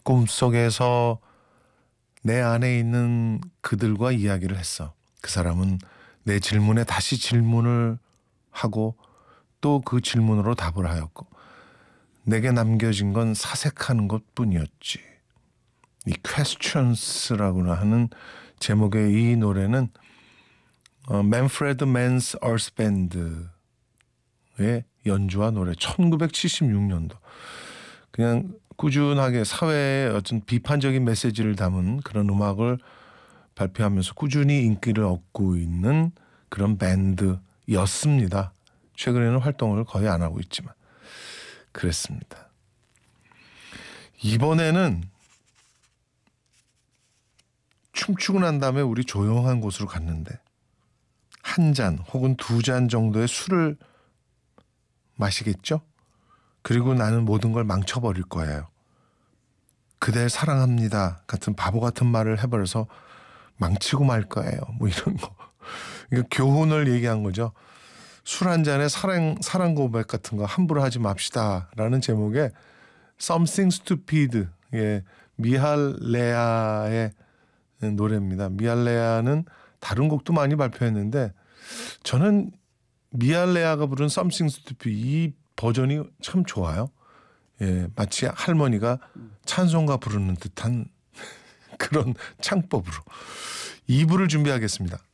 꿈속에서 내 안에 있는 그들과 이야기를 했어. 그 사람은 내 질문에 다시 질문을 하고 또 그 질문으로 답을 하였고 내게 남겨진 건 사색하는 것뿐이었지. 이 Questions라고 하는 제목의 이 노래는 맨프레드 맨스 얼스 밴드의 연주와 노래 1976년도 그냥 꾸준하게 사회에 어떤 비판적인 메시지를 담은 그런 음악을 발표하면서 꾸준히 인기를 얻고 있는 그런 밴드였습니다. 최근에는 활동을 거의 안 하고 있지만 그랬습니다. 이번에는 춤추고 난 다음에 우리 조용한 곳으로 갔는데 한 잔 혹은 두 잔 정도의 술을 마시겠죠? 그리고 나는 모든 걸 망쳐버릴 거예요. 그댈 사랑합니다 같은 바보 같은 말을 해버려서 망치고 말 거예요. 뭐 이런 거. 그러니까 교훈을 얘기한 거죠. 술 한 잔에 사랑 고백 같은 거 함부로 하지 맙시다 라는 제목의 Something Stupid 미할레아의 노래입니다. 미할레아는 다른 곡도 많이 발표했는데 저는 미할레아가 부른 Something Stupid 이 버전이 참 좋아요. 예, 마치 할머니가 찬송가 부르는 듯한 그런 창법으로 2부를 준비하겠습니다.